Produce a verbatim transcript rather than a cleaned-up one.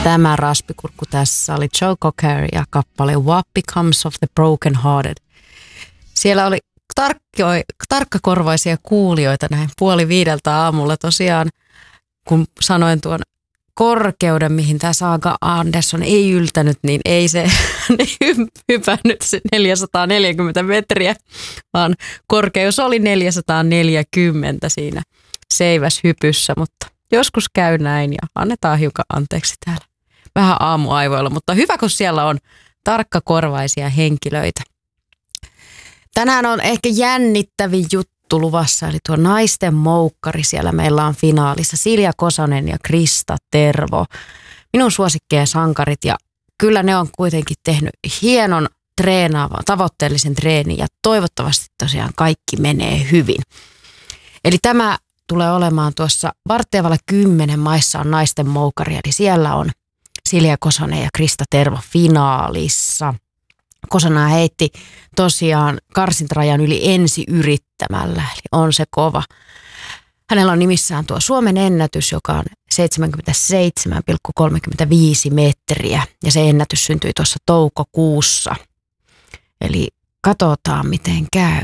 Tämä raspikurkku tässä oli Joe Cocker ja kappale What Becomes of the Broken Hearted. Siellä oli tarkkoi, tarkkakorvaisia kuulijoita näin puoli viideltä aamulla tosiaan, kun sanoin tuon korkeuden, mihin tämä Saga Andersson ei yltänyt, niin ei se hypännyt se neljäsataaneljäkymmentä metriä, vaan korkeus oli neljäsataaneljäkymmentä siinä seiväshypyssä, mutta joskus käy näin ja annetaan hiukan anteeksi täällä vähän aamuaivoilla, mutta hyvä, kun siellä on tarkkakorvaisia henkilöitä. Tänään on ehkä jännittävin juttu luvassa, eli tuo naisten moukkari siellä meillä on finaalissa. Silja Kosonen ja Krista Tervo, minun suosikkeja sankarit, ja kyllä ne on kuitenkin tehnyt hienon treenaavan, tavoitteellisen treenin ja toivottavasti tosiaan kaikki menee hyvin. Eli tämä tulee olemaan tuossa Vartijavalla kymmenen maissa on naisten moukkari, eli siellä on Silja Kosonen ja Krista Tervo finaalissa. Kosona heitti tosiaan karsintarajan yli ensi yrittämällä, eli on se kova. Hänellä on nimissään tuo Suomen ennätys, joka on seitsemänkymmentäseitsemän pilkku kolmekymmentäviisi metriä, ja se ennätys syntyi tuossa toukokuussa. Eli katsotaan miten käy.